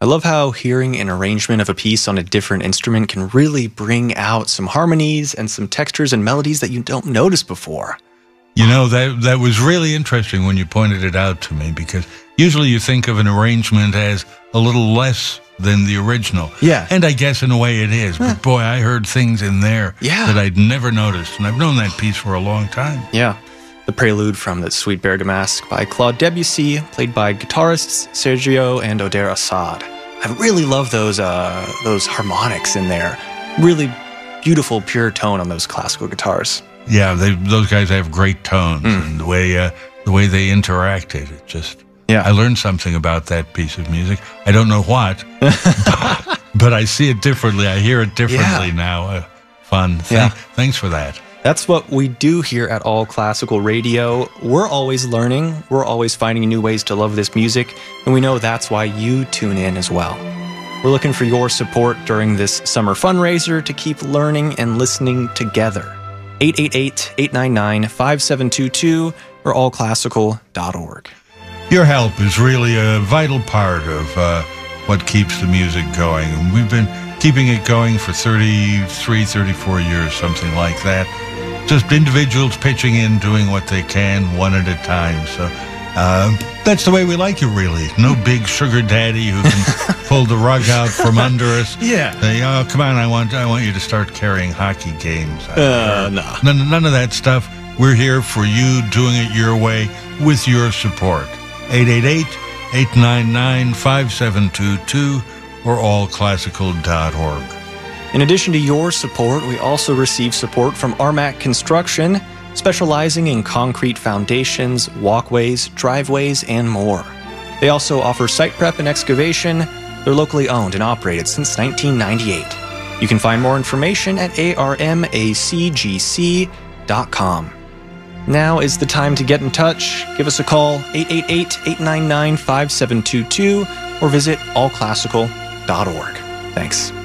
I love how hearing an arrangement of a piece on a different instrument can really bring out some harmonies and some textures and melodies that you don't notice before. You know, that was really interesting when you pointed it out to me, because usually you think of an arrangement as a little less than the original. Yeah. And I guess in a way it is. But boy, I heard things in there that I'd never noticed. And I've known that piece for a long time. Yeah. The prelude from The Suite Bergamasque by Claude Debussy, played by guitarists Sergio and Oder Assad. I really love those harmonics in there. Really beautiful, pure tone on those classical guitars. Yeah, those guys have great tones, and the way they interacted, it just... Yeah. I learned something about that piece of music. I don't know what, but I see it differently. I hear it differently now. Fun. Thanks for that. That's what we do here at All Classical Radio. We're always learning. We're always finding new ways to love this music, and we know that's why you tune in as well. We're looking for your support during this summer fundraiser to keep learning and listening together. 888-899-5722 or allclassical.org. Your help is really a vital part of what keeps the music going. And we've been keeping it going for 33, 34 years, something like that. Just individuals pitching in, doing what they can, one at a time. So that's the way we like it, really. No big sugar daddy who can pull the rug out from under us. Yeah. Say, oh, come on, I want you to start carrying hockey games. No. None of that stuff. We're here for you, doing it your way, with your support. 888-899-5722 or allclassical.org. In addition to your support, we also receive support from Armac Construction, specializing in concrete foundations, walkways, driveways, and more. They also offer site prep and excavation. They're locally owned and operated since 1998. You can find more information at armacgc.com. Now is the time to get in touch. Give us a call, 888-899-5722, or visit allclassical.org. Thanks.